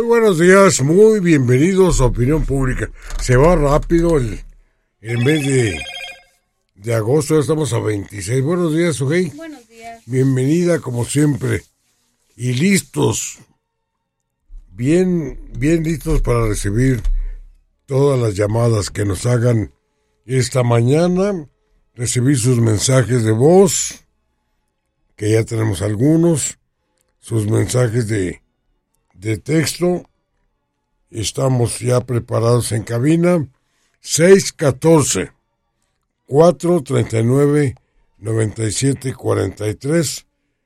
buenos días, muy bienvenidos a Opinión Pública. Se va rápido el mes de agosto, ya estamos a 26. Buenos días, Sugey. Buenos días. Bienvenida como siempre. Y listos, bien listos para recibir todas las llamadas que nos hagan esta mañana, recibir sus mensajes de voz, que ya tenemos algunos, sus mensajes de texto. Estamos ya preparados en cabina. 614-439-9743,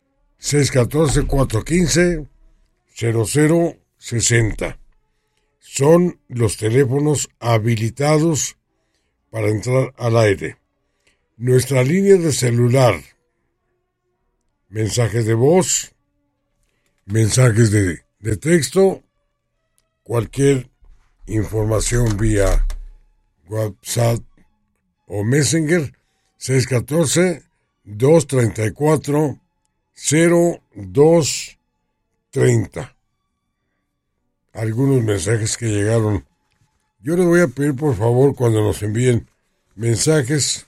614-415-0060. Son los teléfonos habilitados para entrar al aire. Nuestra línea de celular, mensajes de voz, mensajes de texto, cualquier información vía WhatsApp o Messenger, 614-234-0230. Algunos mensajes que llegaron. Yo les voy a pedir, por favor, cuando nos envíen mensajes,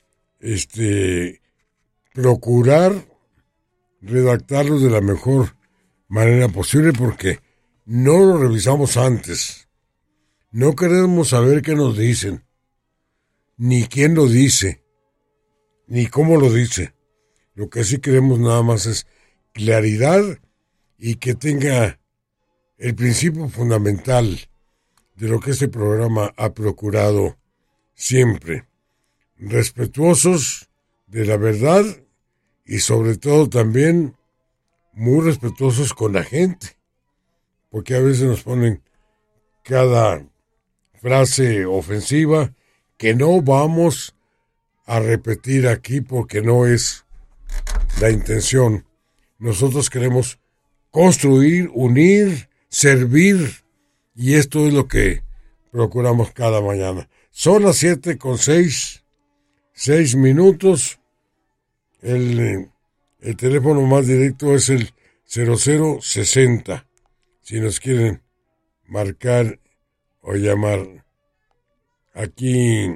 procurar redactarlos de la mejor manera posible, porque no lo revisamos antes. No queremos saber qué nos dicen, ni quién lo dice, ni cómo lo dice. Lo que sí queremos nada más es claridad y que tenga el principio fundamental de lo que este programa ha procurado siempre. Respetuosos de la verdad y sobre todo también muy respetuosos con la gente, porque a veces nos ponen cada frase ofensiva que no vamos a repetir aquí porque no es la intención. Nosotros queremos construir, unir, servir, y esto es lo que procuramos cada mañana. Son las 7:06 minutos. El teléfono más directo es el 0060. Si nos quieren marcar o llamar. Aquí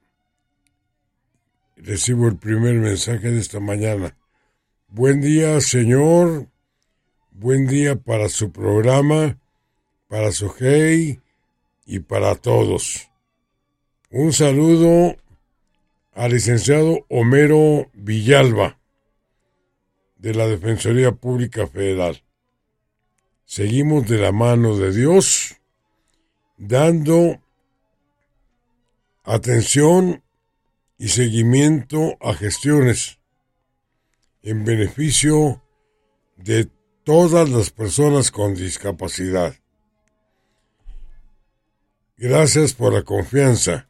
recibo el primer mensaje de esta mañana. Buen día, señor. Buen día para su programa, para Sugey y para todos. Un saludo al licenciado Homero Villalba, de la Defensoría Pública Federal. Seguimos de la mano de Dios, dando atención y seguimiento a gestiones en beneficio de todas las personas con discapacidad. Gracias por la confianza.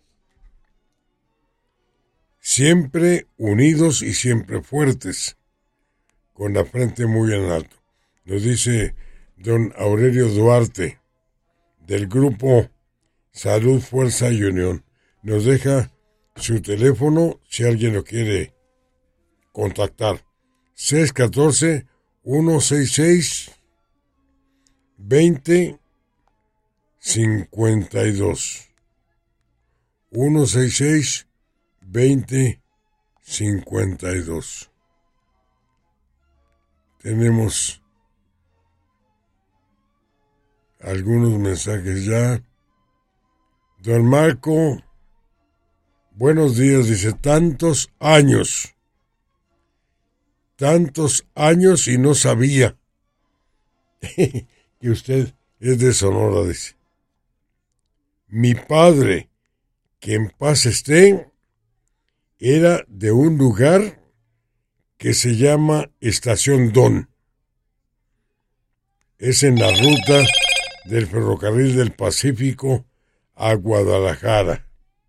Siempre unidos y siempre fuertes, con la frente muy en alto. Nos dice don Aurelio Duarte, del grupo Salud, Fuerza y Unión. Nos deja su teléfono si alguien lo quiere contactar. 614-166-2052. 166-2052. Tenemos algunos mensajes ya. Don Marco, buenos días, dice, tantos años y no sabía que usted es de Sonora, dice. Mi padre, que en paz esté, era de un lugar que se llama Estación Don. Es en la ruta del Ferrocarril del Pacífico a Guadalajara.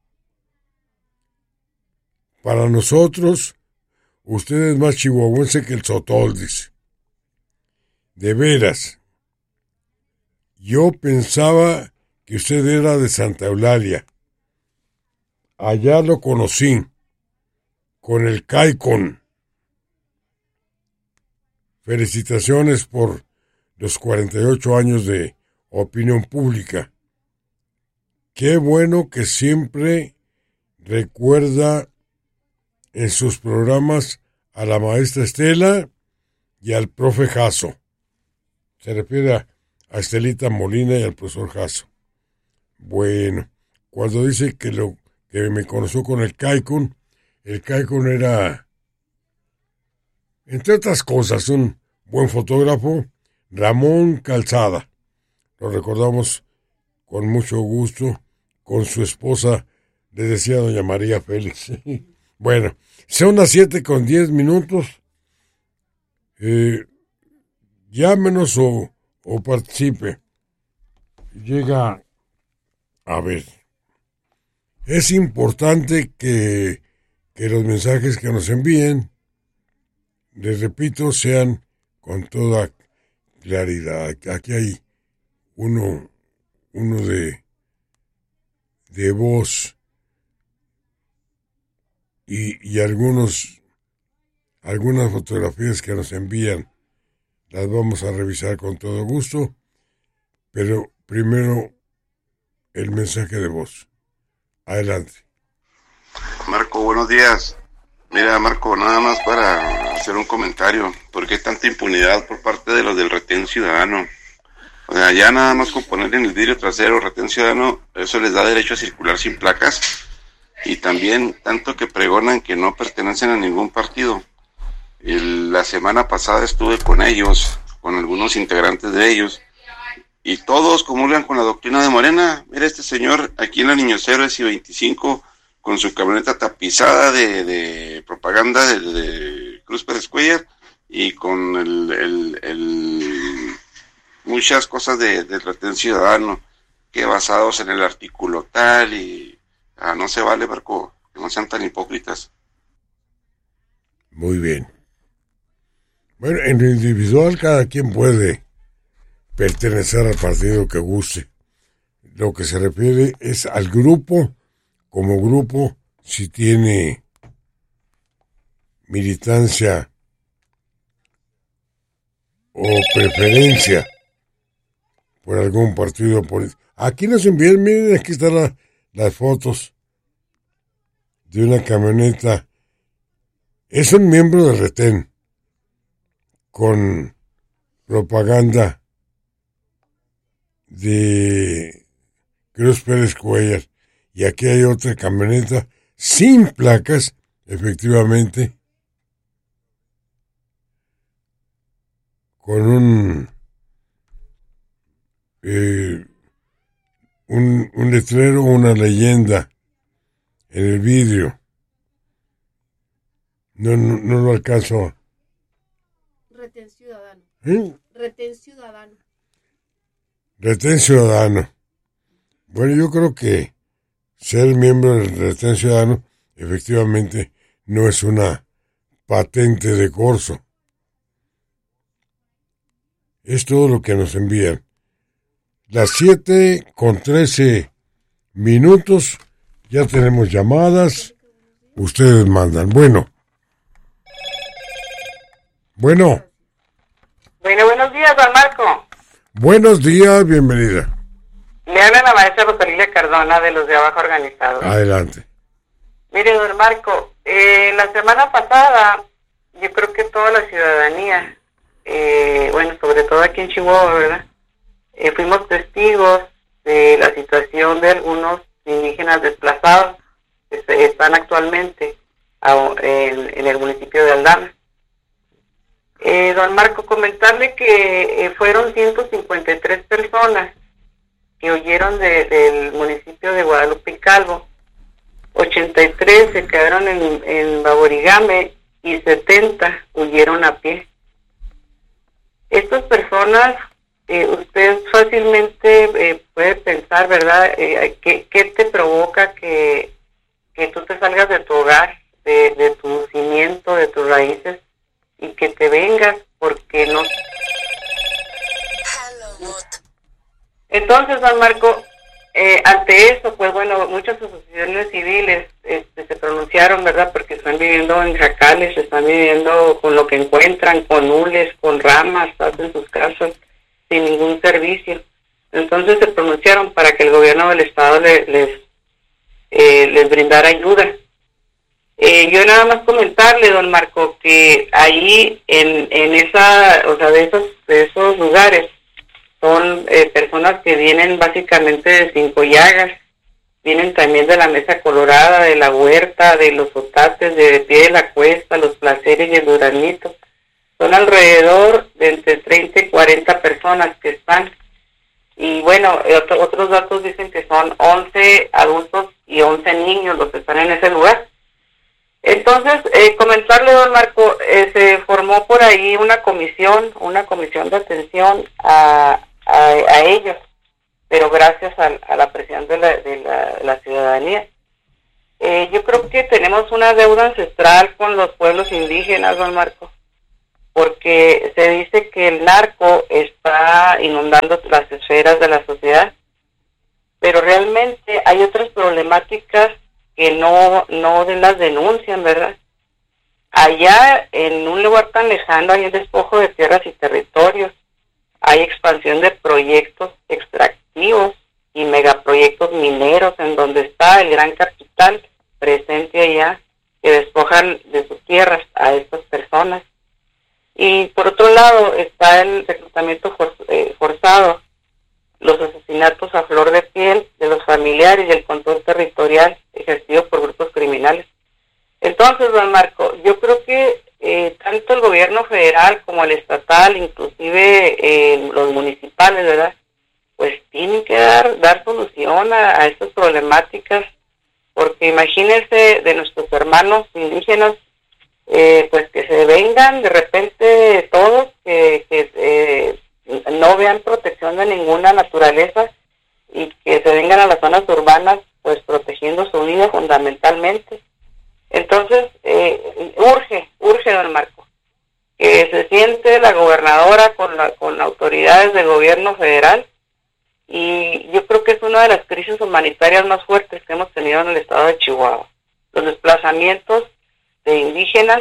Para nosotros, usted es más chihuahuense que el Sotol, dice. De veras, yo pensaba que usted era de Santa Eulalia. Allá lo conocí, con el Caicon. Felicitaciones por los 48 años de opinión pública. Qué bueno que siempre recuerda en sus programas a la maestra Estela y al profe Jasso. Se refiere a Estelita Molina y al profesor Jasso. Bueno, cuando dice que me conoció con el Caicún era, entre otras cosas, un buen fotógrafo, Ramón Calzada. Lo recordamos con mucho gusto, con su esposa, le decía doña María Félix. Bueno, son las 7:10. Llámenos o participe. Llega, a ver, es importante que los mensajes que nos envíen, les repito, sean con toda claridad. Aquí hay uno de voz y algunas fotografías que nos envían las vamos a revisar con todo gusto, pero primero el mensaje de voz. Adelante. Marco, buenos días. Mira, Marco, nada más para hacer un comentario. ¿Por qué tanta impunidad por parte de los del Retén Ciudadano? O sea, ya nada más con poner en el vidrio trasero Retén Ciudadano, eso les da derecho a circular sin placas. Y también tanto que pregonan que no pertenecen a ningún partido. La semana pasada estuve con ellos, con algunos integrantes de ellos, y todos comulgan con la doctrina de Morena. Mira, este señor aquí en la Niños Héroes y 25, con su camioneta tapizada de propaganda de Cruz Pérez Cuellar, y con muchas cosas del Retén Ciudadano, que basados en el artículo tal, y no se vale, Marco, que no sean tan hipócritas. Muy bien. Bueno, en lo individual cada quien puede pertenecer al partido que guste. Lo que se refiere es al grupo, como grupo, si tiene militancia o preferencia por algún partido político. Aquí nos envían, miren, aquí están las fotos de una camioneta. Es un miembro del Retén con propaganda de Cruz Pérez Cuellar. Y aquí hay otra camioneta sin placas, efectivamente, con un letrero, una leyenda en el vidrio. No lo alcanzo. Retén Ciudadano. Retén Ciudadano. Bueno, yo creo que ser miembro del Retén Ciudadano efectivamente no es una patente de corso. Es todo lo que nos envían. Las 7:13. Ya tenemos llamadas. Ustedes mandan. Bueno, buenos días, don Marco. Buenos días, bienvenida. Le habla la maestra Rosalía Cardona de los de Abajo Organizados. Adelante. Mire, don Marco, la semana pasada, yo creo que toda la ciudadanía, sobre todo aquí en Chihuahua, ¿verdad? Fuimos testigos de la situación de algunos indígenas desplazados que están actualmente en el municipio de Aldama. Don Marco, comentarle que fueron 153 personas que huyeron del municipio de Guadalupe y Calvo. 83 se quedaron en Baborigame y 70 huyeron a pie. Estas personas, usted fácilmente puede pensar, ¿verdad? ¿Qué te provoca que tú te salgas de tu hogar, de tu cimiento, de tus raíces, y que te vengas porque no... Entonces, don Marco, ante eso, pues bueno, muchas asociaciones civiles se pronunciaron, ¿verdad? Porque están viviendo en jacales, están viviendo con lo que encuentran, con hules, con ramas, hacen sus casas sin ningún servicio. Entonces se pronunciaron para que el gobierno del estado les brindara ayuda. Yo nada más comentarle, don Marco, que ahí en esa, o sea, de esos lugares son personas que vienen básicamente de Cinco Llagas, vienen también de la Mesa Colorada, de la Huerta, de los Otates, de Pie de la Cuesta, los Placeres y el Duranito. Son alrededor de entre 30 y 40 personas que están. Y bueno, otros datos dicen que son 11 adultos y 11 niños los que están en ese lugar. Entonces, comentarle, don Marco, se formó por ahí una comisión de atención a ellos, pero gracias a la presión de la ciudadanía. Yo creo que tenemos una deuda ancestral con los pueblos indígenas, don Marco, porque se dice que el narco está inundando las esferas de la sociedad, pero realmente hay otras problemáticas que no las denuncian, ¿verdad? Allá, en un lugar tan lejano, hay un despojo de tierras y territorios, hay expansión de proyectos extractivos y megaproyectos mineros, en donde está el gran capital presente allá, que despojan de sus tierras a estas personas. Y por otro lado está el reclutamiento forzado, los asesinatos a flor de piel de los familiares y el control territorial ejercido por grupos criminales. Entonces, don Marco, yo creo que tanto el gobierno federal como el estatal, inclusive los municipales, ¿verdad?, pues tienen que dar solución a estas problemáticas, porque imagínense de nuestros hermanos indígenas, pues que se vengan de repente todos, que no vean protección de ninguna naturaleza y que se vengan a las zonas urbanas, pues protegiendo su vida fundamentalmente. Entonces, urge, don Marco, que se siente la gobernadora con autoridades del gobierno federal, y yo creo que es una de las crisis humanitarias más fuertes que hemos tenido en el estado de Chihuahua. Los desplazamientos de indígenas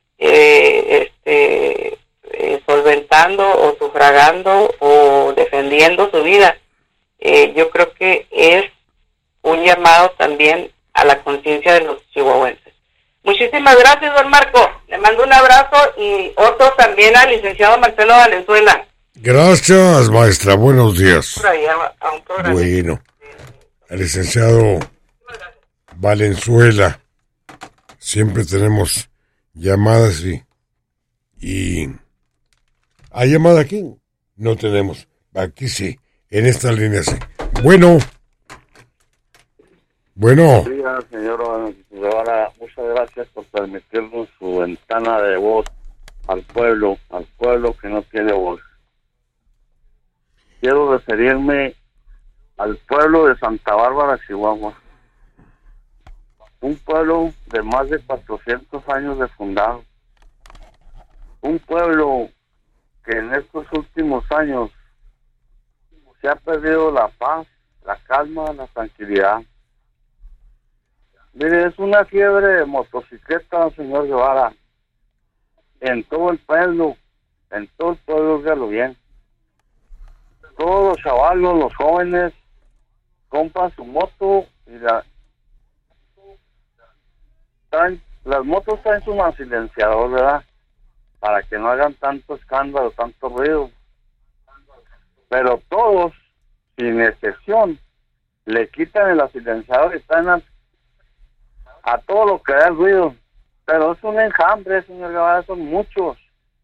solventando o sufragando o defendiendo su vida. Yo creo que es un llamado también a la conciencia de los chihuahuenses. Muchísimas gracias, don Marco. Le mando un abrazo y otro también al licenciado Marcelo Valenzuela. Gracias, maestra. Buenos días. Por ahí a un programa. Bueno, al licenciado Valenzuela. Siempre tenemos llamadas y... ¿Hay llamada aquí? No tenemos. Aquí sí. En esta línea sí. Bueno. Buenos días, señora. Muchas gracias por permitirnos su ventana de voz al pueblo que no tiene voz. Quiero referirme al pueblo de Santa Bárbara, Chihuahua. Un pueblo de más de 400 años de fundado. Un pueblo que en estos últimos años se ha perdido la paz, la calma, la tranquilidad. Mire, es una fiebre de motocicleta, señor Guevara, en todo el pueblo, óigalo bien. Todos los chavalos, los jóvenes, compran su moto y las motos traen su silenciador, ¿verdad?, para que no hagan tanto escándalo, tanto ruido. Pero todos, sin excepción, le quitan el silenciador y están a todo lo que da el ruido. Pero es un enjambre, señor Guevara, son muchos.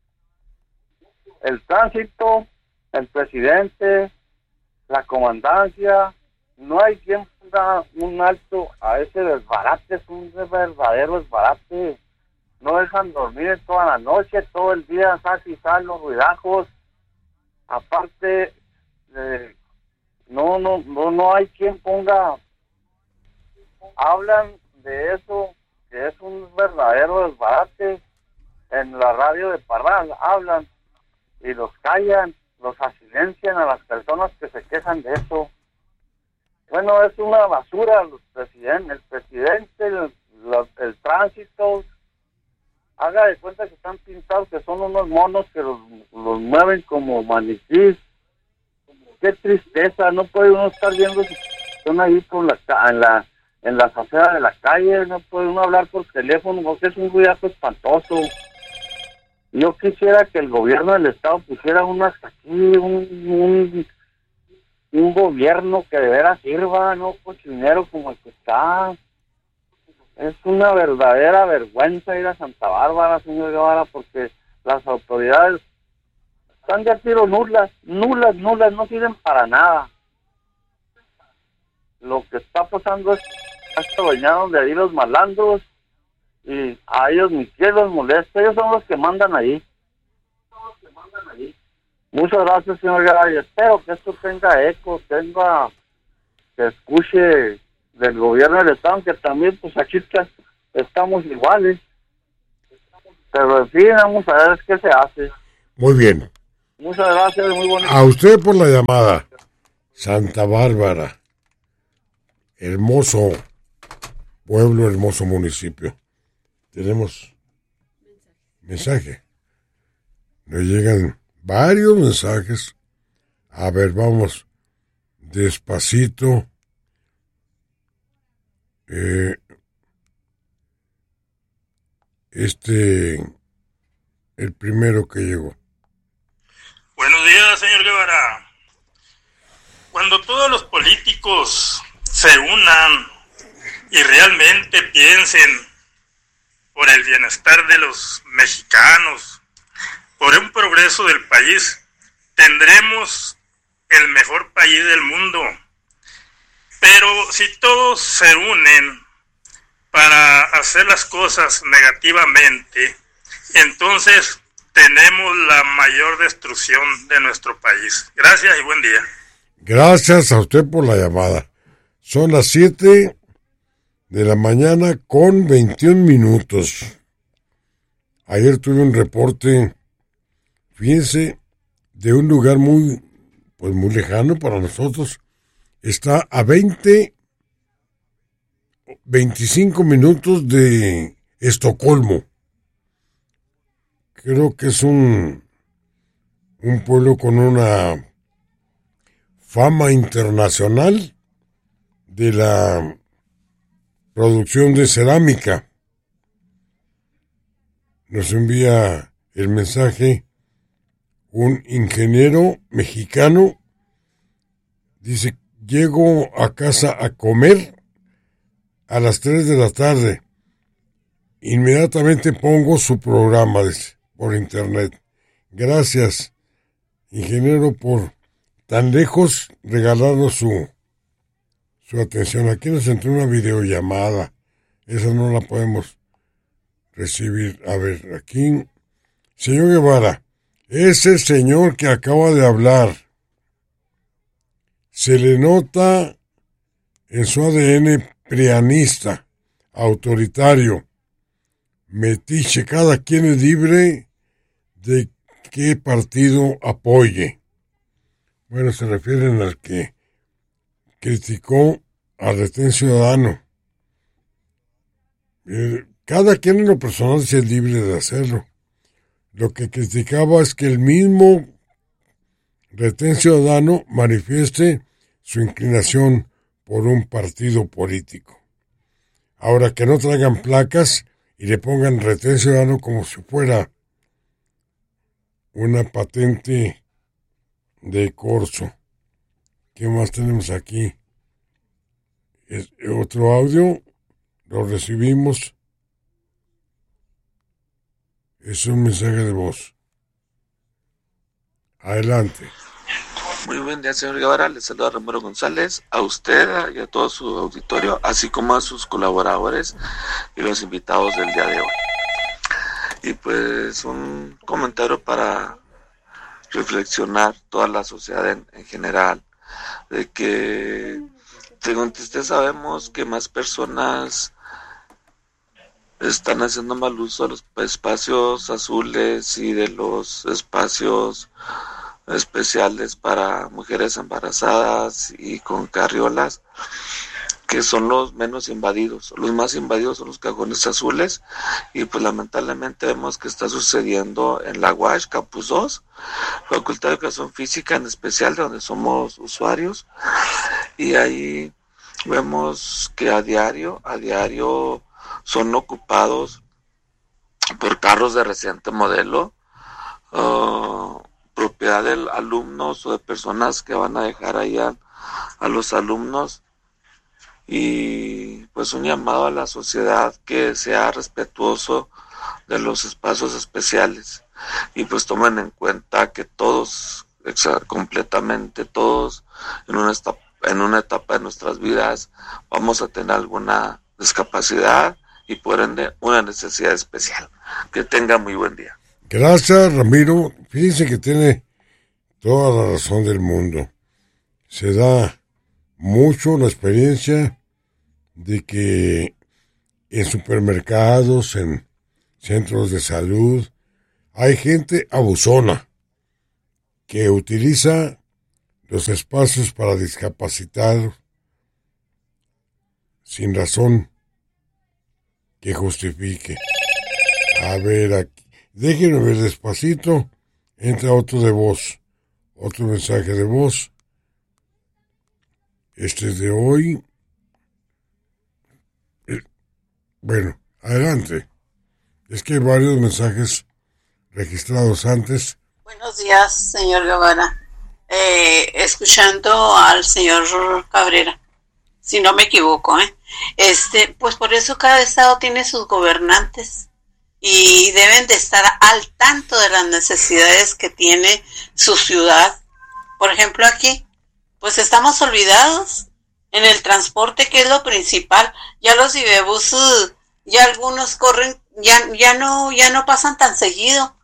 El tránsito, el presidente, la comandancia, no hay quien ponga un alto a ese desbarate. Es un verdadero desbarate. No dejan dormir toda la noche, todo el día, sal los ruidajos. Aparte, no hay quien ponga. Hablan de eso, que es un verdadero desbarate. En la radio de Parral hablan y los callan, los silencian a las personas que se quejan de eso. Bueno, es una basura el presidente, el tránsito. Haga de cuenta que están pintados, que son unos monos que los mueven como maniquís. qué tristeza, no puede uno estar viendo su situación ahí por en las aceras de la calle, no puede uno hablar por teléfono, porque es un ruidazo espantoso. Yo quisiera que el gobierno del estado pusiera uno hasta aquí, un gobierno que de veras sirva, no cochinero como el que está. Es una verdadera vergüenza ir a Santa Bárbara, señor Guevara, porque las autoridades están de a tiro nulas, no sirven para nada. Lo que está pasando es que está bañados de ahí los malandros, y a ellos ni quien los molesta, ellos son los que mandan ahí. Muchas gracias, señor Guevara, y espero que esto tenga eco, que escuche del gobierno del estado, que también pues aquí estamos iguales, pero en fin, vamos a ver qué se hace. Muy bien. Muchas gracias, muy bonito. A usted por la llamada. Santa Bárbara, hermoso pueblo, hermoso municipio. Tenemos mensaje. Nos llegan varios mensajes. A ver, vamos despacito. El primero que llegó. Buenos días, señor Guevara. Cuando todos los políticos se unan y realmente piensen por el bienestar de los mexicanos, por un progreso del país, tendremos el mejor país del mundo. Pero si todos se unen para hacer las cosas negativamente, entonces tenemos la mayor destrucción de nuestro país. Gracias y buen día. Gracias a usted por la llamada. Son las 7 de la mañana con 21 minutos. Ayer tuve un reporte, fíjense, de un lugar muy lejano para nosotros. Está a 25 minutos de Estocolmo. Creo que es un pueblo con una fama internacional de la producción de cerámica. Nos envía el mensaje un ingeniero mexicano. Dice, llego a casa a comer a las 3 de la tarde. Inmediatamente pongo su programa por internet. Gracias, ingeniero, por tan lejos regalarnos su atención. Aquí nos entró una videollamada. Esa no la podemos recibir. A ver, aquí. Señor Guevara, ese señor que acaba de hablar, se le nota en su ADN prianista, autoritario, metiche. Cada quien es libre de qué partido apoye. Bueno, se refieren al que criticó al Retén Ciudadano. Cada quien en lo personal es libre de hacerlo. Lo que criticaba es que el mismo Retén Ciudadano manifieste su inclinación por un partido político. Ahora, que no traigan placas y le pongan Retén Ciudadano como si fuera una patente de corso. ¿Qué más tenemos aquí? Otro audio, lo recibimos. Es un mensaje de voz. Adelante. Muy buen día, señor Guevara. Le saluda Ramiro González, a usted y a todo su auditorio, así como a sus colaboradores y los invitados del día de hoy. Y pues un comentario para reflexionar toda la sociedad en general, de que según usted sabemos que más personas están haciendo mal uso de los espacios azules y de los espacios especiales para mujeres embarazadas y con carriolas, que son los menos invadidos. Los más invadidos son los cajones azules, y pues lamentablemente vemos que está sucediendo en la UASH Campus 2, Facultad de Educación Física en especial, de donde somos usuarios, y ahí vemos que a diario son ocupados por carros de reciente modelo, propiedad de alumnos o de personas que van a dejar ahí a los alumnos. Y pues un llamado a la sociedad que sea respetuoso de los espacios especiales, y pues tomen en cuenta que todos, completamente todos, en una etapa de nuestras vidas vamos a tener alguna discapacidad y por ende una necesidad especial. Que tenga muy buen día. Gracias, Ramiro. Fíjense que tiene toda la razón del mundo. Se da mucho la experiencia de que en supermercados, en centros de salud, hay gente abusona que utiliza los espacios para discapacitados sin razón que justifique. A ver, aquí, déjenme ver despacito. Entra otro de voz, otro mensaje de voz. Este es de hoy. Bueno, adelante. Es que hay varios mensajes registrados antes. Buenos días, señor Guevara. Escuchando al señor Cabrera, si no me equivoco, pues por eso cada estado tiene sus gobernantes y deben de estar al tanto de las necesidades que tiene su ciudad. Por ejemplo, aquí, pues estamos olvidados en el transporte, que es lo principal. Ya los Ibebus, ya algunos corren, ya no pasan tan seguido.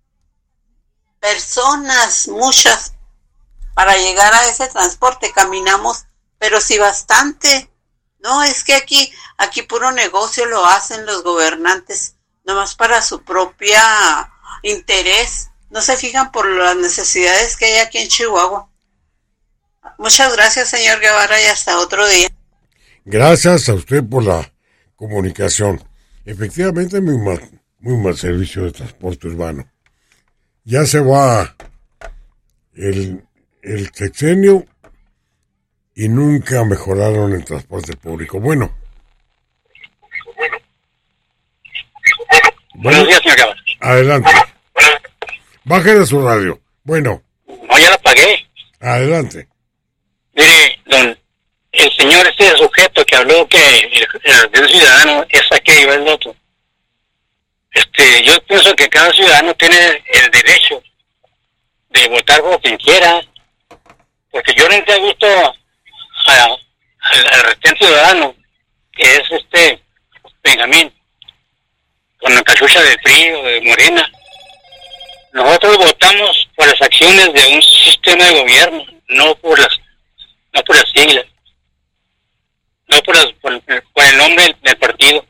Personas, muchas, para llegar a ese transporte caminamos, pero sí bastante. No, es que aquí puro negocio lo hacen los gobernantes, nomás para su propia interés. No se fijan por las necesidades que hay aquí en Chihuahua. Muchas gracias, señor Guevara, y hasta otro día. Gracias a usted por la comunicación. Efectivamente, muy mal servicio de transporte urbano. Ya se va el sexenio y nunca mejoraron el transporte público. Bueno. Buenos días, señor Guevara. Adelante. Bájale su radio. Bueno. No, ya la apagué. Adelante. Mire, el señor sujeto que habló que el ciudadano es aquello, es el otro. Yo pienso que cada ciudadano tiene el derecho de votar por quien quiera, porque yo nunca he visto al retén ciudadano, que es Benjamín, con la cachucha de PRI o de Morena. Nosotros votamos por las acciones de un sistema de gobierno, no por las siglas, no por el nombre del partido.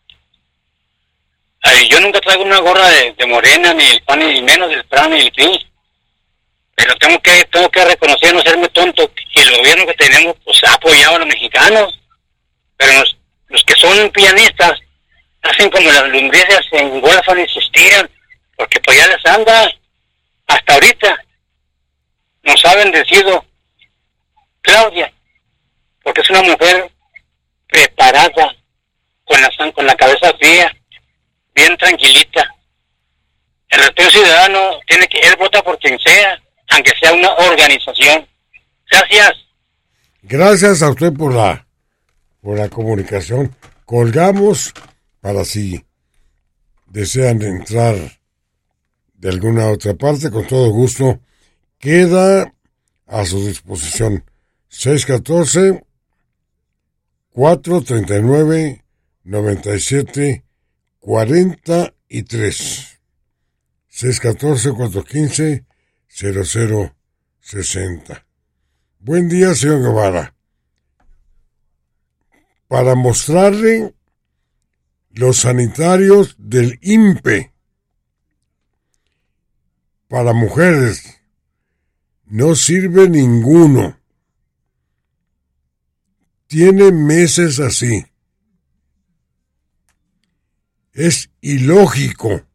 Yo nunca traigo una gorra de Morena, ni el PAN, ni menos del PRAN, ni el PRI. Pero tengo que reconocer, no serme tonto, que el gobierno que tenemos pues ha apoyado a los mexicanos. Pero los que son pianistas hacen como las lombrices, se engolfan y se estiran, porque pues ya les anda. Hasta ahorita nos ha bendecido Claudia, porque es una mujer preparada, con la cabeza fría, bien tranquilita. El retén ciudadano él vota por quien sea, aunque sea una organización. Gracias. Gracias a usted por la comunicación. Colgamos para si desean entrar de alguna otra parte, con todo gusto. Queda a su disposición 614-439-9743. 614-415-0060. Buen día, señor Guevara. Para mostrarle los sanitarios del INPE para mujeres, no sirve ninguno. Tiene meses así. Es ilógico.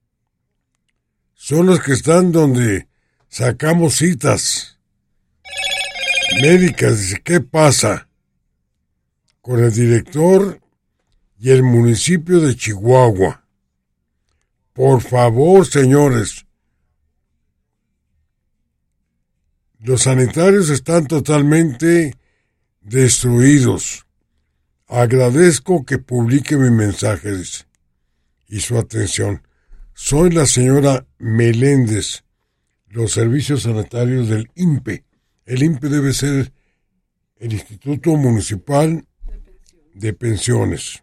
Son los que están donde sacamos citas médicas. Dice, ¿qué pasa con el director y el municipio de Chihuahua? Por favor, señores, los sanitarios están totalmente destruidos. Agradezco que publique mi mensaje, dice, y su atención. Soy la señora Meléndez, los servicios sanitarios del INPE. El INPE debe ser el Instituto Municipal de Pensiones.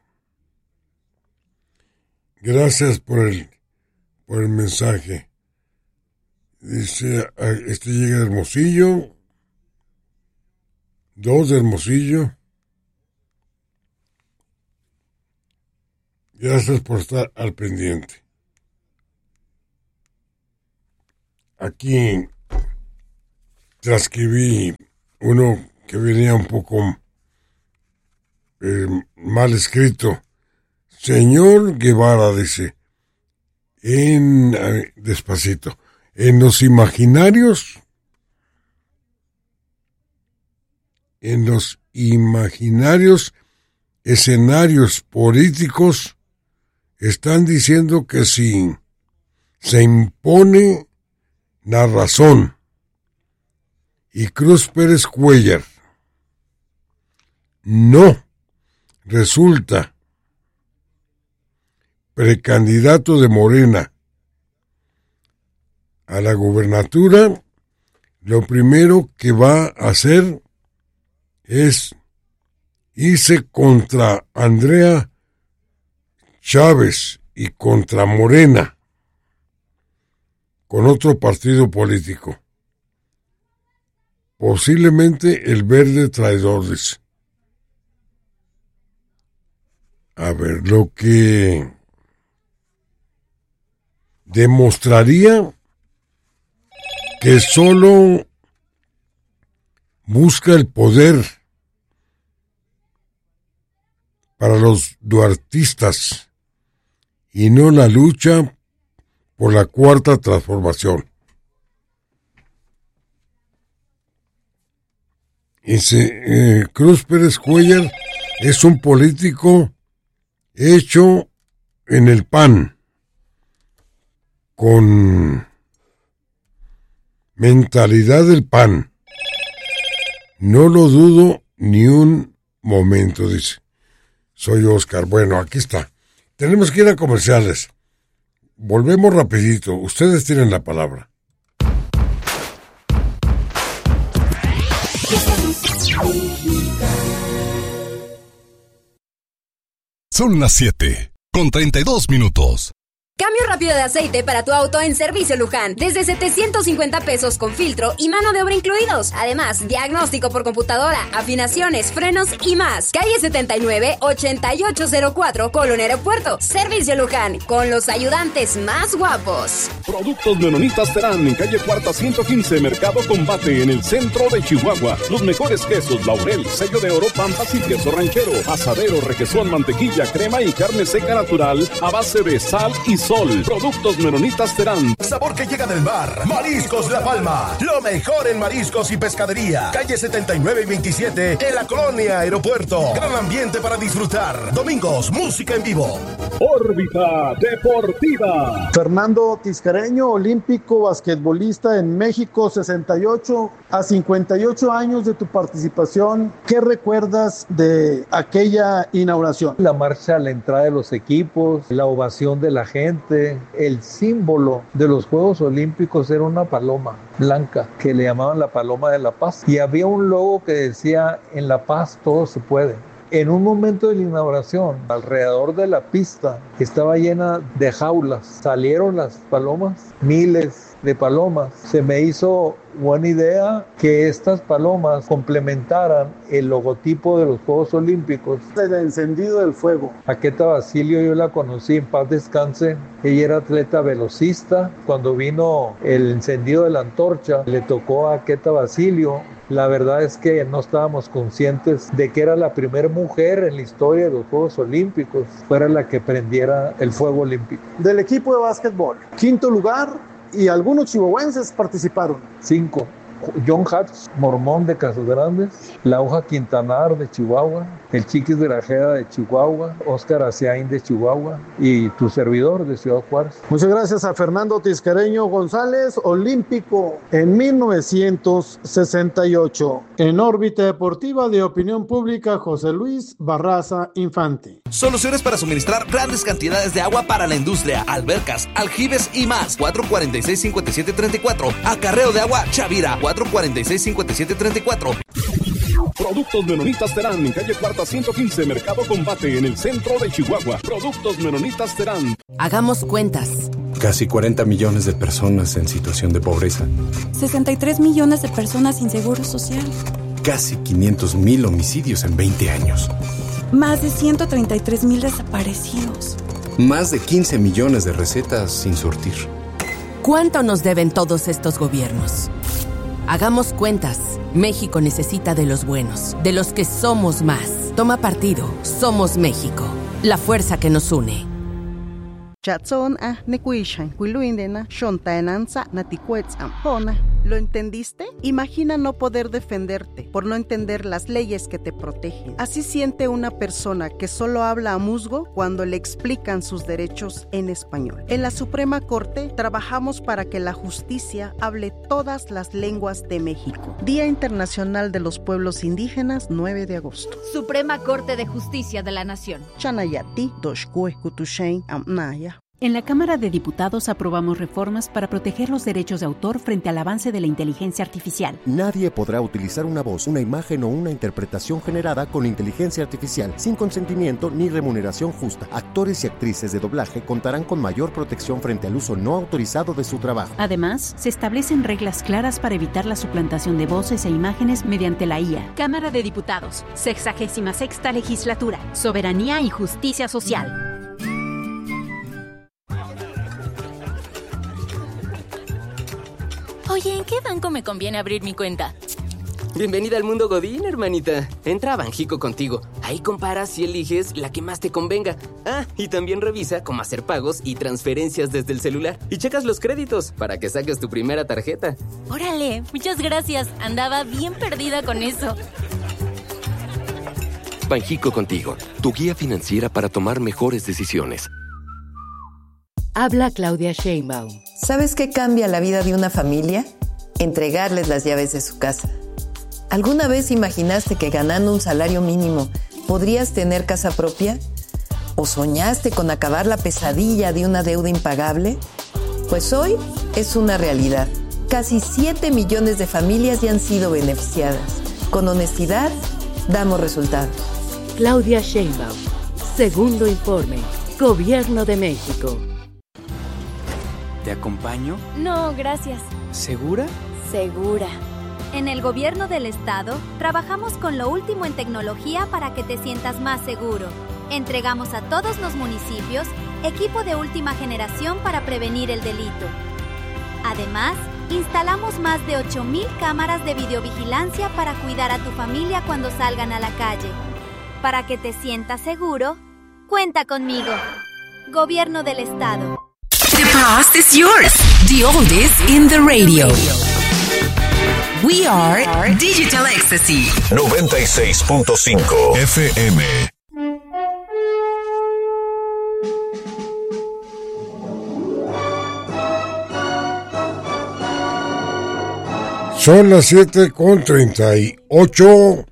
Gracias por el mensaje. Dice, este llega de Hermosillo. 2 de Hermosillo. Gracias por estar al pendiente. Aquí transcribí uno que venía un poco mal escrito. Señor Guevara, dice, despacito, en los imaginarios escenarios políticos están diciendo que si se impone la razón y Cruz Pérez Cuellar no resulta precandidato de Morena a la gubernatura, lo primero que va a hacer es irse contra Andrea Chávez y contra Morena, con otro partido político. Posiblemente el Verde Traidor, dice. A ver, lo que demostraría que solo busca el poder para los duartistas y no la lucha por la cuarta transformación. Cruz Pérez Cuellar es un político hecho en el PAN, con mentalidad del PAN. No lo dudo ni un momento, dice. Soy Oscar. Bueno, aquí está. Tenemos que ir a comerciales. Volvemos rapidito. Ustedes tienen la palabra. Son las 7:32. Cambio rápido de aceite para tu auto en Servicio Luján. Desde 750 pesos con filtro y mano de obra incluidos. Además, diagnóstico por computadora, afinaciones, frenos y más. Calle 79, 8804, Colonia Aeropuerto. Servicio Luján, con los ayudantes más guapos. Productos Menonitas Terán, en calle Cuarta 115, Mercado Combate, en el centro de Chihuahua. Los mejores quesos, Laurel, Sello de Oro, Pampas y queso ranchero. Asadero, requesón, mantequilla, crema y carne seca natural a base de sal y sol. Productos Menonitas Terán. Sabor que llega del mar. Mariscos La Palma. Lo mejor en mariscos y pescadería. Calle 79 y 27 en la Colonia Aeropuerto. Gran ambiente para disfrutar. Domingos, música en vivo. Órbita Deportiva. Fernando Tiscareño, olímpico, basquetbolista en México, 68 a 58 años de tu participación. ¿Qué recuerdas de aquella inauguración? La marcha a la entrada de los equipos, la ovación de la gente. El símbolo de los Juegos Olímpicos era una paloma blanca que le llamaban la paloma de la paz, y había un logo que decía: en la paz todo se puede. En un momento de la inauguración, alrededor de la pista estaba llena de jaulas. Salieron las palomas, miles de palomas. Se me hizo buena idea que estas palomas complementaran el logotipo de los Juegos Olímpicos. El encendido del fuego. Aqueta Basilio yo la conocí, en paz descanse. Ella era atleta velocista. Cuando vino el encendido de la antorcha, le tocó a Aqueta Basilio. La verdad es que no estábamos conscientes de que era la primera mujer en la historia de los Juegos Olímpicos, fuera la que prendiera el fuego olímpico. Del equipo de básquetbol, 5º lugar, y algunos chihuahuenses participaron. 5. John Hatch, Mormón de Casas Grandes, La Hoja Quintanar de Chihuahua, el Chiquis de la Jeda de Chihuahua, Óscar Aciaín de Chihuahua y tu servidor de Ciudad Juárez. Muchas gracias a Fernando Tiscareño González, olímpico en 1968. En órbita deportiva de opinión pública, José Luis Barraza Infante. Soluciones para suministrar grandes cantidades de agua para la industria, albercas, aljibes y más. 446-5734. Acarreo de agua Chavira. 446-5734. Productos Menonitas Terán, en calle Cuarta 115, Mercado Combate, en el centro de Chihuahua. Productos Menonitas Terán. Hagamos cuentas. Casi 40 millones de personas en situación de pobreza. 63 millones de personas sin seguro social. Casi 500,000 homicidios en 20 años. Más de 133,000 desaparecidos. Más de 15 millones de recetas sin surtir. ¿Cuánto nos deben todos estos gobiernos? Hagamos cuentas. México necesita de los buenos, de los que somos más. Toma partido. Somos México. La fuerza que nos une. ¿Lo entendiste? Imagina no poder defenderte por no entender las leyes que te protegen. Así siente una persona que solo habla a musgo cuando le explican sus derechos en español. En la Suprema Corte trabajamos para que la justicia hable todas las lenguas de México. Día Internacional de los Pueblos Indígenas, 9 de agosto. Suprema Corte de Justicia de la Nación. Chanayati, Doshkue, Kutushain, Amnaya. En la Cámara de Diputados aprobamos reformas para proteger los derechos de autor frente al avance de la inteligencia artificial. Nadie podrá utilizar una voz, una imagen o una interpretación generada con inteligencia artificial sin consentimiento ni remuneración justa. Actores y actrices de doblaje contarán con mayor protección frente al uso no autorizado de su trabajo. Además, se establecen reglas claras para evitar la suplantación de voces e imágenes mediante la IA. Cámara de Diputados, 66ª Legislatura, Soberanía y Justicia Social. Oye, ¿en qué banco me conviene abrir mi cuenta? Bienvenida al mundo Godín, hermanita. Entra a Banjico contigo. Ahí comparas y eliges la que más te convenga. Ah, y también revisa cómo hacer pagos y transferencias desde el celular. Y checas los créditos para que saques tu primera tarjeta. Órale, muchas gracias. Andaba bien perdida con eso. Banjico contigo, tu guía financiera para tomar mejores decisiones. Habla Claudia Sheinbaum. ¿Sabes qué cambia la vida de una familia? Entregarles las llaves de su casa. ¿Alguna vez imaginaste que ganando un salario mínimo podrías tener casa propia? ¿O soñaste con acabar la pesadilla de una deuda impagable? Pues hoy es una realidad. Casi 7 millones de familias ya han sido beneficiadas. Con honestidad, damos resultados. Claudia Sheinbaum. Segundo informe. Gobierno de México. ¿Te acompaño? No, gracias. ¿Segura? Segura. En el Gobierno del Estado, trabajamos con lo último en tecnología para que te sientas más seguro. Entregamos a todos los municipios equipo de última generación para prevenir el delito. Además, instalamos más de 8,000 cámaras de videovigilancia para cuidar a tu familia cuando salgan a la calle. Para que te sientas seguro, cuenta conmigo. Gobierno del Estado. The past is yours. The oldies in the radio. We are Digital Ecstasy. 96.5 FM. Son las 7:38.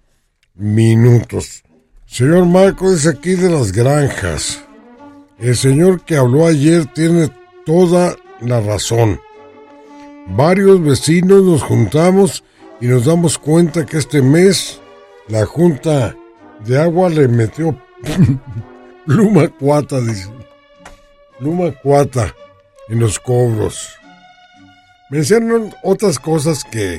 Señor Marco dice aquí de las granjas. El señor que habló ayer tiene toda la razón. Varios vecinos nos juntamos y nos damos cuenta que este mes la Junta de Agua le metió pluma cuata en los cobros. Mencionan otras cosas que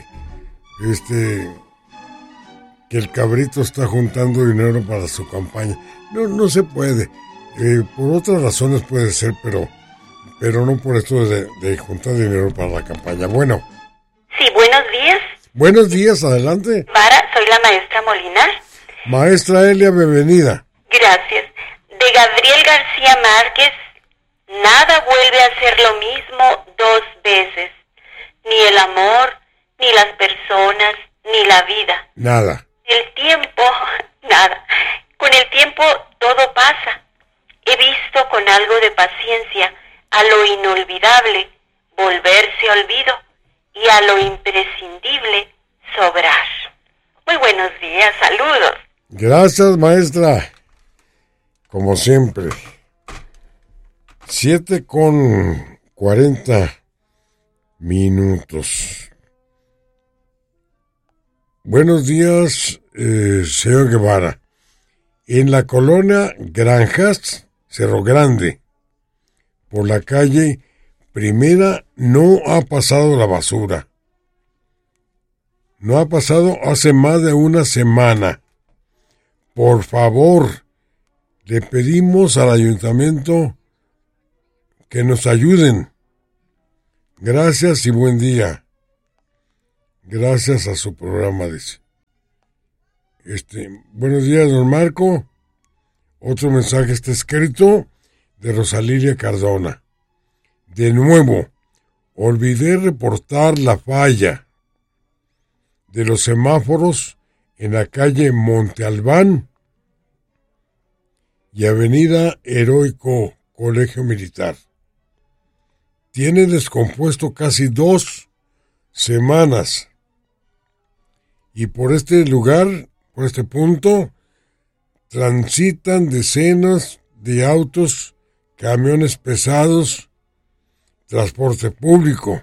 el cabrito está juntando dinero para su campaña. No se puede. Por otras razones puede ser, pero no por esto de juntar dinero para la campaña. Bueno. Sí, buenos días. Buenos días, adelante. Vara, soy la maestra Molinar. Maestra Elia, bienvenida. Gracias. De Gabriel García Márquez, nada vuelve a ser lo mismo dos veces. Ni el amor, ni las personas, ni la vida. Nada. El tiempo, nada. Con el tiempo todo pasa. He visto con algo de paciencia a lo inolvidable volverse olvido y a lo imprescindible sobrar. Muy buenos días, saludos. Gracias, maestra. Como siempre. 7:40 minutos. Buenos días, señor Guevara. En la colonia Granjas, Cerro Grande, por la calle Primera, no ha pasado la basura. No ha pasado hace más de una semana. Por favor, le pedimos al ayuntamiento que nos ayuden. Gracias y buen día. Gracias a su programa, dice. Buenos días, don Marco. Otro mensaje está escrito de Rosalilia Cardona. De nuevo, olvidé reportar la falla de los semáforos en la calle Monte Albán y Avenida Heroico Colegio Militar. Tiene descompuesto casi 2 semanas. Y por este lugar, por este punto, transitan decenas de autos, camiones pesados, transporte público.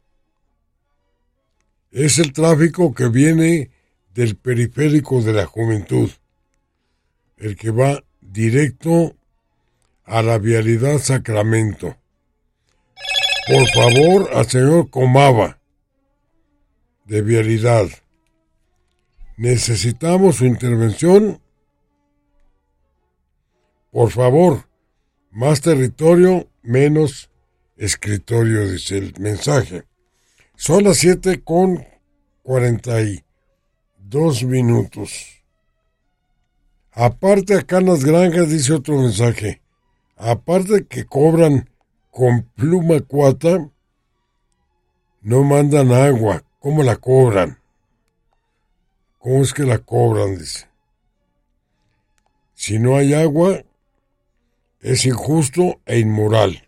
Es el tráfico que viene del periférico de la Juventud, el que va directo a la vialidad Sacramento. Por favor, al señor Comava, de vialidad. Necesitamos su intervención. Por favor, más territorio, menos escritorio, dice el mensaje. Son las 7:42 minutos. Aparte, acá en las granjas, dice otro mensaje. Aparte que cobran con pluma cuata, no mandan agua. ¿Cómo la cobran? ¿Cómo es que la cobran? Dice. Si no hay agua, es injusto e inmoral.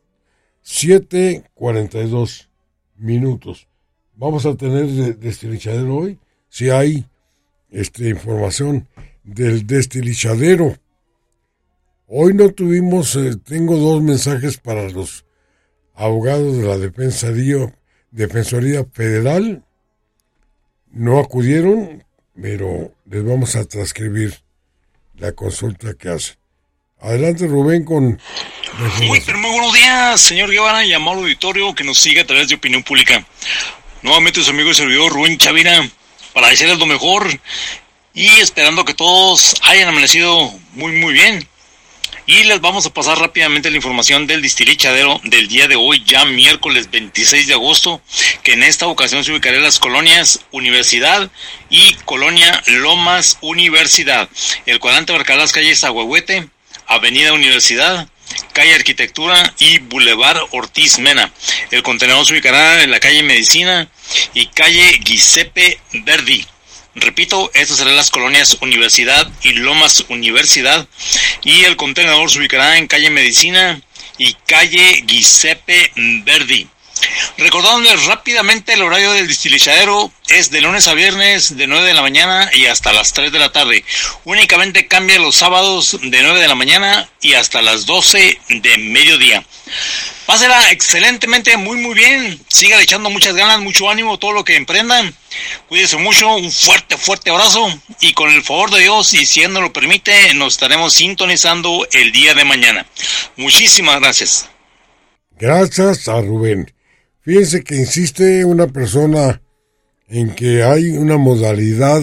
7:42 minutos. Vamos a tener destilichadero hoy. Si hay información del destilichadero. Hoy no tuvimos, tengo 2 mensajes para los abogados de la Defensoría Federal. No acudieron, pero les vamos a transcribir la consulta que hace. Adelante, Rubén, con... Muy buenos días, señor Guevara, y amado auditorio que nos sigue a través de Opinión Pública. Nuevamente su amigo y servidor Rubén Chavira, para decirles lo mejor y esperando que todos hayan amanecido muy bien. Y les vamos a pasar rápidamente la información del destilichadero del día de hoy, ya miércoles 26 de agosto, que en esta ocasión se ubicará en las colonias Universidad y Colonia Lomas Universidad, el cuadrante abarcará las calles Ahuehuete, Avenida Universidad, Calle Arquitectura y Boulevard Ortiz Mena. El contenedor se ubicará en la calle Medicina y calle Giuseppe Verdi. Repito, estas serán las colonias Universidad y Lomas Universidad, y el contenedor se ubicará en calle Medicina y calle Giuseppe Verdi. Recordándoles rápidamente, el horario del destilichadero es de lunes a viernes de 9 de la mañana y hasta las 3 de la tarde. Únicamente cambia los sábados de 9 de la mañana y hasta las 12 de mediodía. Pásela excelentemente, muy bien. Sigan echando muchas ganas, mucho ánimo, todo lo que emprendan. Cuídense mucho, un fuerte abrazo. Y con el favor de Dios, y si Él nos lo permite, nos estaremos sintonizando el día de mañana. Muchísimas gracias. Gracias a Rubén. Fíjense que insiste una persona en que hay una modalidad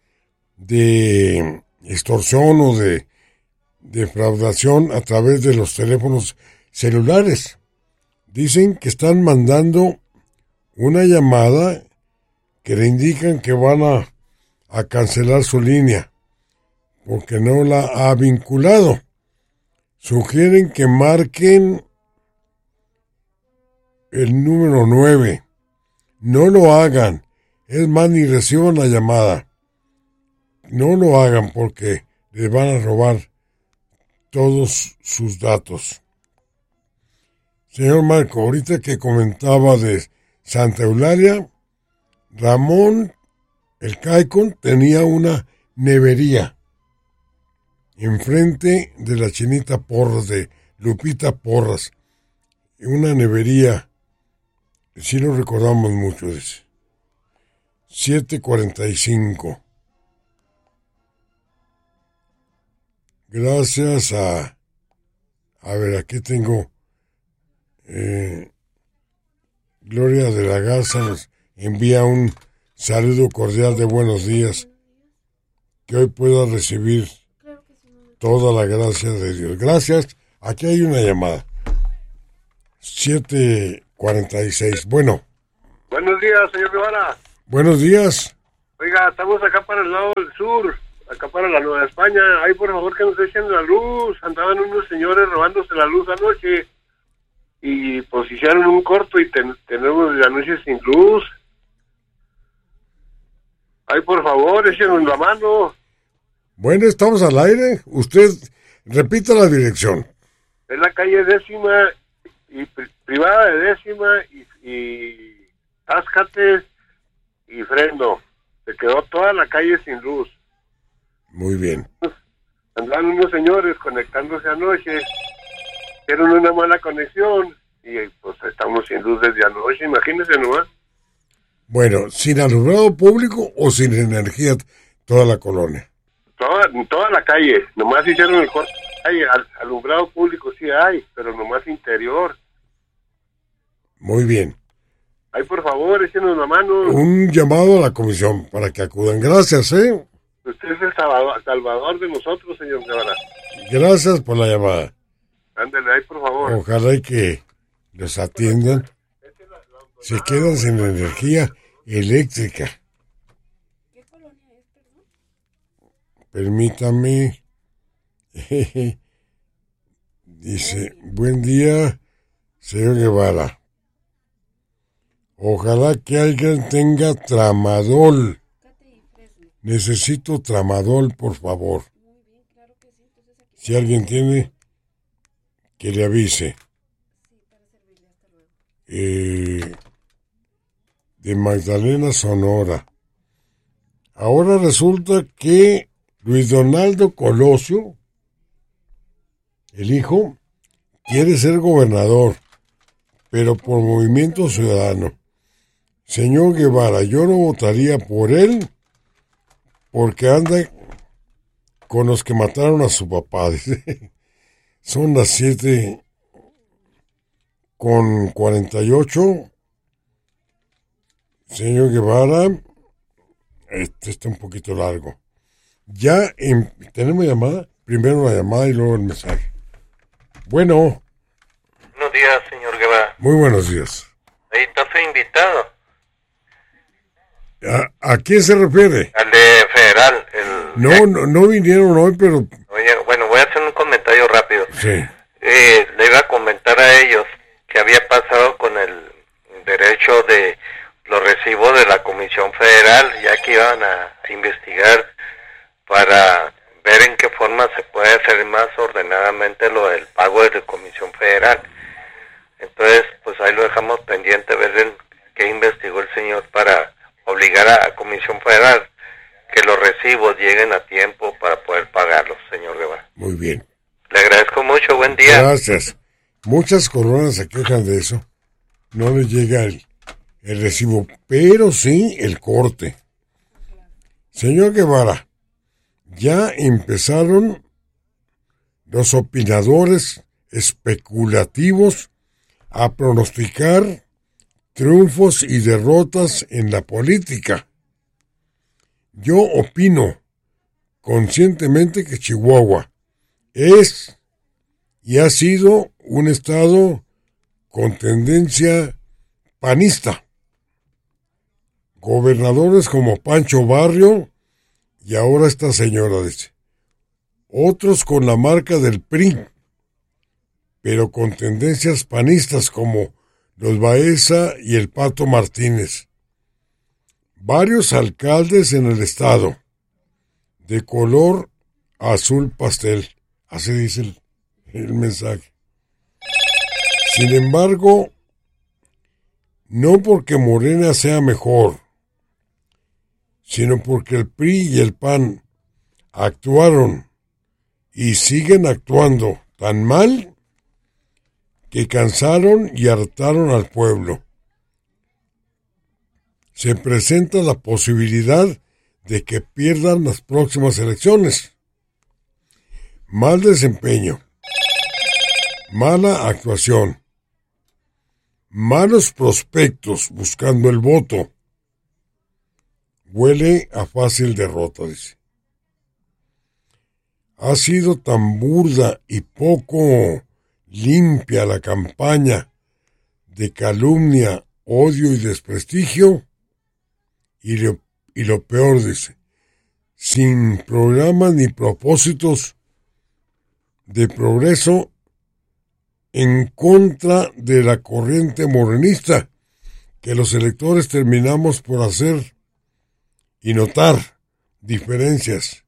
de extorsión o de defraudación a través de los teléfonos celulares. Dicen que están mandando una llamada que le indican que van a cancelar su línea porque no la ha vinculado. Sugieren que marquen el número 9. No lo hagan. Es más, ni reciban la llamada. No lo hagan porque les van a robar todos sus datos. Señor Marco, ahorita que comentaba de Santa Eulalia, Ramón, el Caicon, tenía una nevería enfrente de la Chinita Porras, de Lupita Porras. Una nevería, sí lo recordamos mucho, ese. 7:45. Gracias a ver, aquí tengo Gloria de la Garza nos envía un saludo cordial de buenos días, que hoy pueda recibir toda la gracia de Dios. Gracias, aquí hay una llamada. 7:46. Bueno. Buenos días, señor Guevara. Buenos días. Oiga, estamos acá para el lado del sur, acá para la Nueva España. Ay, por favor, que nos echen la luz. Andaban unos señores robándose la luz anoche y pues hicieron un corto y tenemos la noche sin luz. Ay, por favor, échenos la mano. Bueno, estamos al aire. Usted repita la dirección. Es la calle 10ª y privada de 10ª y Táscate y Fresno. Se quedó toda la calle sin luz. Muy bien. Andaban unos señores conectándose anoche, hicieron una mala conexión y pues estamos sin luz desde anoche, imagínense nomás. Bueno, ¿sin alumbrado público o sin energía toda la colonia? Toda la calle, nomás hicieron el corte. Alumbrado público sí hay, pero nomás interior. Muy bien. Ay, por favor, échenos la mano. Un llamado a la comisión para que acudan. Gracias, Usted es el salvador de nosotros, señor Guevara. Gracias por la llamada. Ándale, ahí, por favor. Ojalá y que los atiendan. Se quedan sin energía eléctrica. ¿Qué colonia es, perdón? Permítame. Dice, buen día, señor Guevara. Ojalá que alguien tenga tramadol. Necesito tramadol, por favor. Si alguien tiene, que le avise. De Magdalena, Sonora. Ahora resulta que Luis Donaldo Colosio, el hijo, quiere ser gobernador, pero por Movimiento Ciudadano. Señor Guevara, yo no votaría por él porque anda con los que mataron a su papá. Son las 7:48. Señor Guevara, este está un poquito largo. Ya tenemos llamada, primero la llamada y luego el mensaje. Bueno. Buenos días, señor Guevara. Muy buenos días. Ahí está su invitado. ¿A quién se refiere? Al de Federal. No vinieron hoy, pero... Oye, bueno, voy a hacer un comentario rápido. Sí. Le iba a comentar a ellos que había pasado con el derecho de los recibos de la Comisión Federal, ya que iban a investigar para ver en qué forma se puede hacer más ordenadamente lo del pago de la Comisión Federal. Entonces, pues ahí lo dejamos pendiente, ver qué investigó el señor para obligar a la Comisión Federal que los recibos lleguen a tiempo para poder pagarlos, señor Guevara. Muy bien. Le agradezco mucho, buen día. Gracias. Muchas colonias se quejan de eso. No les llega el recibo, pero sí el corte. Señor Guevara, ya empezaron los opinadores especulativos a pronosticar triunfos y derrotas en la política. Yo opino conscientemente que Chihuahua es y ha sido un estado con tendencia panista. Gobernadores como Pancho Barrio y ahora esta señora, dice. Otros con la marca del PRI, pero con tendencias panistas como los Baeza y el Pato Martínez. Varios alcaldes en el estado, de color azul pastel, así dice el mensaje. Sin embargo, no porque Morena sea mejor, sino porque el PRI y el PAN actuaron y siguen actuando tan mal que cansaron y hartaron al pueblo. Se presenta la posibilidad de que pierdan las próximas elecciones. Mal desempeño, mala actuación, malos prospectos buscando el voto. Huele a fácil derrota, dice. Ha sido tan burda y poco limpia la campaña de calumnia, odio y desprestigio, y lo peor, dice, sin programas ni propósitos de progreso en contra de la corriente morenista, que los electores terminamos por hacer y notar diferencias.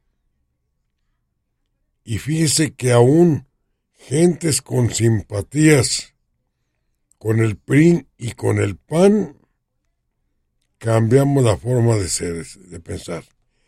Y fíjese que aún gentes con simpatías con el PRI y con el PAN cambiamos la forma de ser, de pensar.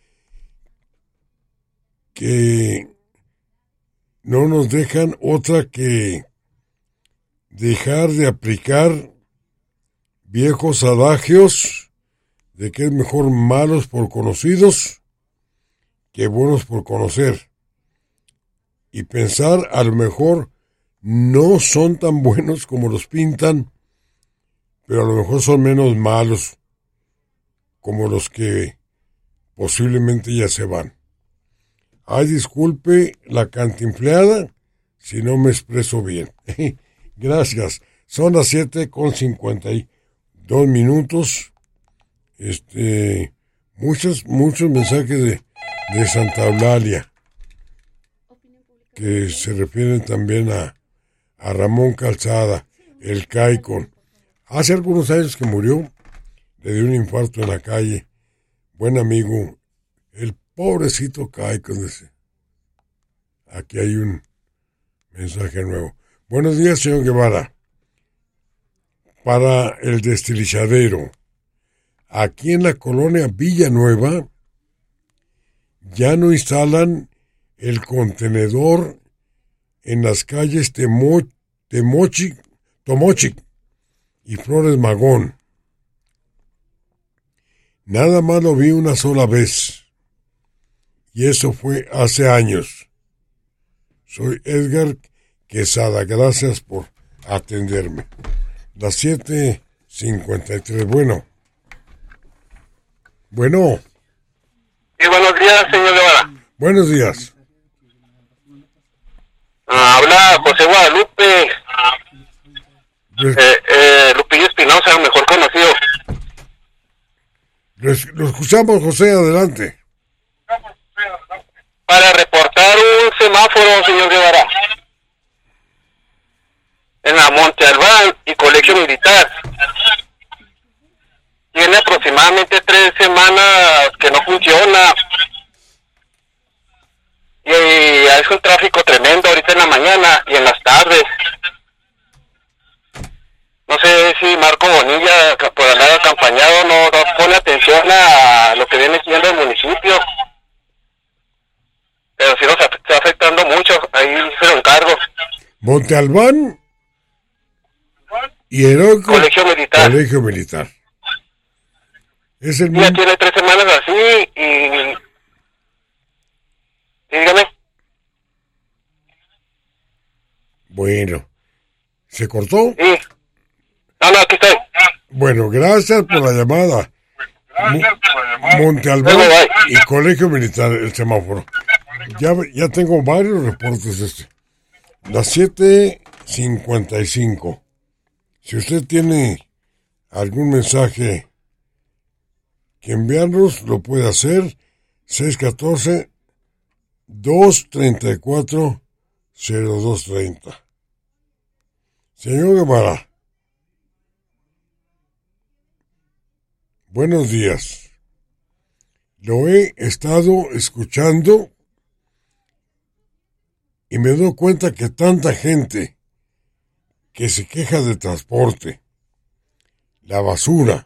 Que no nos dejan otra que dejar de aplicar viejos adagios de que es mejor malos por conocidos que buenos por conocer. Y pensar a lo mejor no son tan buenos como los pintan, pero a lo mejor son menos malos como los que posiblemente ya se van. Ay, disculpe la cantinfleada si no me expreso bien. Gracias. Son las 7:52. Muchos mensajes de Santa Eulalia que se refieren también a Ramón Calzada, el Caicon. Hace algunos años que murió, le dio un infarto en la calle. Buen amigo, el pobrecito Caicon. Aquí hay un mensaje nuevo. Buenos días, señor Guevara. Para el destilizadero, aquí en la colonia Villanueva, ya no instalan el contenedor en las calles Tomochic y Flores Magón. Nada más lo vi una sola vez, y eso fue hace años. Soy Edgar Quesada, gracias por atenderme. Las 7:53. Bueno. Sí, buenos días, señor Guevara. Buenos días. Habla José Guadalupe. Lupillo Espinosa, mejor conocido. Lo escuchamos, José, adelante. Para reportar un semáforo, señor Guevara, en la Monte Albán y Colegio Militar. Tiene aproximadamente 3 semanas que no funciona. Y es un tráfico tremendo ahorita en la mañana y en las tardes. No sé si Marco Bonilla, por andar acompañado, no pone atención a lo que viene siendo el municipio. Pero sí nos está afectando mucho, ahí se lo encargo. Monte Albán y Heroico Colegio Militar. Es el ya tiene 3 semanas así y dígame. Bueno, ¿se cortó? Sí. No, aquí estoy. Bueno, gracias por la llamada. Monte Albán y Colegio Militar, el semáforo. Ya tengo varios reportes Las 7:55. Si usted tiene algún mensaje que enviarnos, lo puede hacer. 614-234-0230. Señor Guevara, buenos días. Lo he estado escuchando y me doy cuenta que tanta gente que se queja de transporte, la basura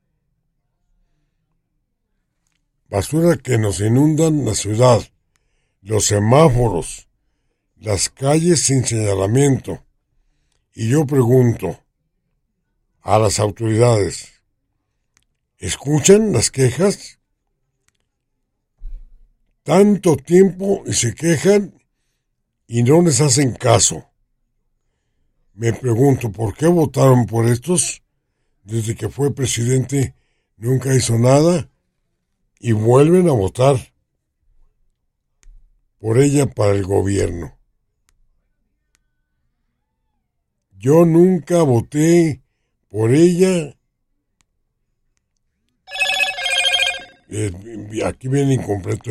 que nos inundan la ciudad, los semáforos, las calles sin señalamiento. Y yo pregunto a las autoridades, ¿escuchan las quejas? Tanto tiempo y se quejan y no les hacen caso. Me pregunto, ¿por qué votaron por estos? Desde que fue presidente nunca hizo nada y vuelven a votar por ella para el gobierno. Yo nunca voté por ella. Aquí viene incompleto.